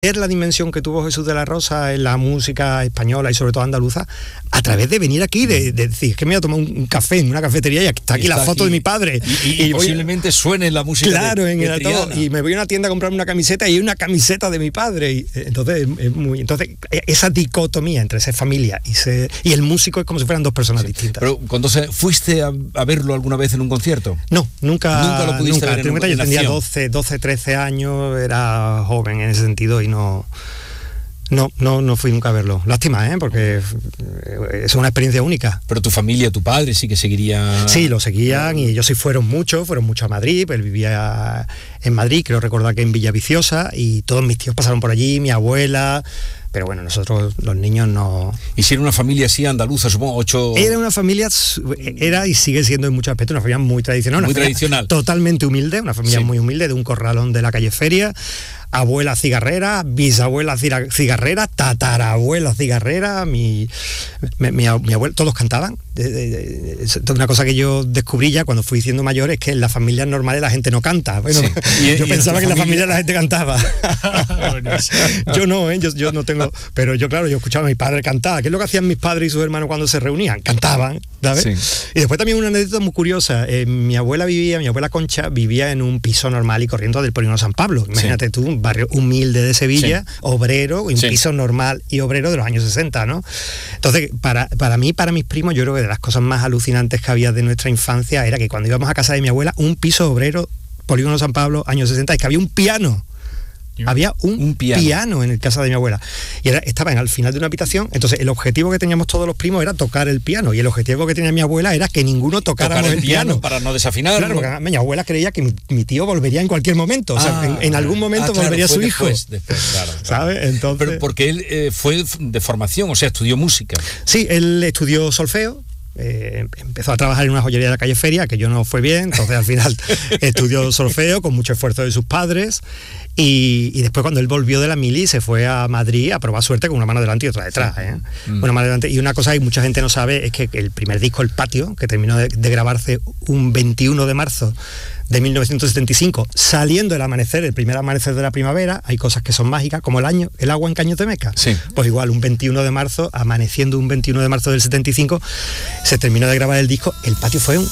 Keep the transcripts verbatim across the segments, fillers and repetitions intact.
la dimensión que tuvo Jesús de la Rosa en la música española y sobre todo andaluza, a través de venir aquí, de, de decir, que me voy a tomar un, un café en una cafetería y está aquí y está la foto aquí de mi padre. Y, y, y, y posiblemente voy, suene la música. Claro, de, en de el todo. Y me voy a una tienda a comprarme una camiseta y hay una camiseta de mi padre. Y, entonces, es muy, entonces, esa dicotomía entre ser familia y ser, y el músico es como si fueran dos personas sí. distintas. Pero cuando se, ¿fuiste a, a verlo alguna vez en un concierto? No, nunca. Nunca lo pudiste nunca. ver en, en Yo tenía doce, doce, trece años, era joven en ese sentido y no... No, no, no fui nunca a verlo. Lástima, ¿eh? Porque es una experiencia única. Pero tu familia, tu padre sí que seguiría... Sí, lo seguían y ellos sí fueron muchos, fueron mucho a Madrid, él vivía en Madrid, creo recordar que en Villaviciosa, y todos mis tíos pasaron por allí, mi abuela... Pero bueno, nosotros los niños no... ¿Y si era una familia así andaluza, supongo, ocho...? Era una familia, era y sigue siendo en muchos aspectos una familia muy tradicional. Muy una tradicional. Totalmente humilde, una familia sí. muy humilde, de un corralón de la calle Feria. Abuela cigarrera, bisabuela cigarrera, tatarabuela cigarrera, mi, mi, mi, mi abuela, todos cantaban. Es una cosa que yo descubrí ya cuando fui siendo mayor, es que en las familias normales la gente no canta. Bueno, sí. y, yo y pensaba que en la familia la gente cantaba. Yo no, ¿eh? yo, yo no tengo... Pero yo, claro, yo escuchaba a mi padre cantar. ¿Qué es lo que hacían mis padres y sus hermanos cuando se reunían? Cantaban, ¿sabes? Sí. Y después también una anécdota muy curiosa. Eh, mi abuela vivía, mi abuela Concha vivía en un piso normal y corriente del Polígono San Pablo. Imagínate sí. tú, un barrio humilde de Sevilla, sí. obrero, un sí. piso normal y obrero de los años sesenta, ¿no? Entonces, para, para mí, para mis primos, yo creo que de las cosas más alucinantes que había de nuestra infancia era que cuando íbamos a casa de mi abuela, un piso obrero, Polígono San Pablo, años sesenta, es que había un piano. Había un, un piano. piano en el casa de mi abuela y era, estaba en, al final de una habitación. Entonces el objetivo que teníamos todos los primos era tocar el piano y el objetivo que tenía mi abuela era que ninguno tocara el, el piano, piano para no desafinar. Claro, porque mi abuela creía que mi, mi tío volvería en cualquier momento, ah, o sea, en, en algún momento ah, claro, volvería su hijo después, después, claro, claro. ¿Sabes? Entonces, pero porque él eh, fue de formación, o sea, estudió música. Sí, él estudió solfeo. Eh, empezó a trabajar en una joyería de la calle Feria, que yo no fue bien, entonces al final estudió solfeo con mucho esfuerzo de sus padres y, y después cuando él volvió de la mili se fue a Madrid a probar suerte con una mano delante y otra detrás, ¿eh? mm. una mano delante. Y una cosa que mucha gente no sabe es que el primer disco, El Patio, que terminó de, de grabarse un veintiuno de marzo de mil novecientos setenta y cinco, saliendo el amanecer, el primer amanecer de la primavera, hay cosas que son mágicas, como el año, el agua en Caño Temeca. Sí. Pues igual, un veintiuno de marzo, amaneciendo un veintiuno de marzo del setenta y cinco, se terminó de grabar el disco. El Patio fue un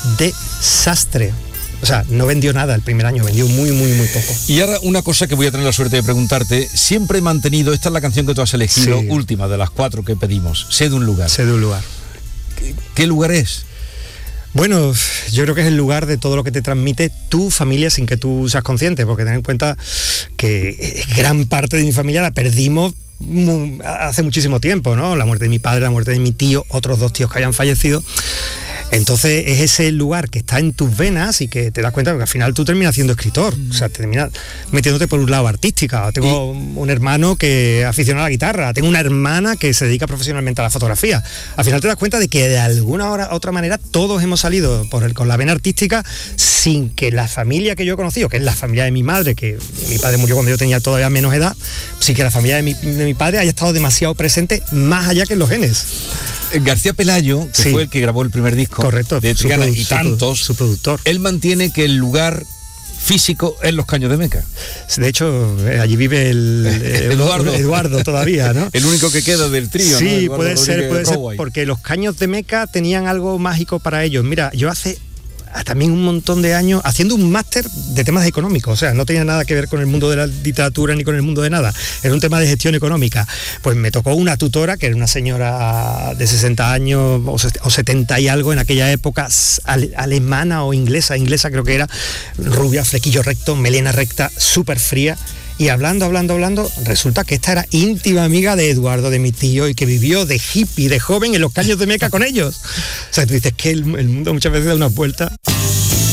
desastre. O sea, no vendió nada el primer año, vendió muy, muy, muy poco. Y ahora una cosa que voy a tener la suerte de preguntarte, siempre he mantenido, esta es la canción que tú has elegido, sí. última de las cuatro que pedimos, Sé de un lugar. Sé de un lugar. ¿Qué, qué lugar es? Bueno, yo creo que es el lugar de todo lo que te transmite tu familia sin que tú seas consciente, porque ten en cuenta que gran parte de mi familia la perdimos hace muchísimo tiempo, ¿no? La muerte de mi padre, la muerte de mi tío, otros dos tíos que hayan fallecido. Entonces es ese lugar que está en tus venas y que te das cuenta que al final tú terminas siendo escritor, o sea, terminas metiéndote por un lado artística. Tengo ¿Y? un hermano que aficiona a la guitarra, tengo una hermana que se dedica profesionalmente a la fotografía. Al final te das cuenta de que de alguna hora, otra manera todos hemos salido por el, con la vena artística sin que la familia que yo he conocido, que es la familia de mi madre, que mi padre murió cuando yo tenía todavía menos edad, sin que la familia de mi, de mi padre haya estado demasiado presente más allá que en los genes. García Pelayo, que sí. fue el que grabó el primer disco, correcto, de Triana y tantos, su productor. Él mantiene que el lugar físico es los Caños de Meca. De hecho, allí vive el, el Eduardo. Eduardo todavía, ¿no? El único que queda del trío, sí, ¿no? puede ser, puede ser, porque los Caños de Meca tenían algo mágico para ellos. Mira, yo hace también un montón de años haciendo un máster de temas económicos, o sea, no tenía nada que ver con el mundo de la literatura ni con el mundo de nada, era un tema de gestión económica. Pues me tocó una tutora que era una señora de sesenta años o setenta y algo en aquella época, alemana o inglesa, inglesa creo que era, rubia, flequillo recto, melena recta, súper fría. Y hablando, hablando, hablando, resulta que esta era íntima amiga de Eduardo, de mi tío, y que vivió de hippie, de joven, en los Caños de Meca con ellos. O sea, tú dices que el, el mundo muchas veces da una vuelta.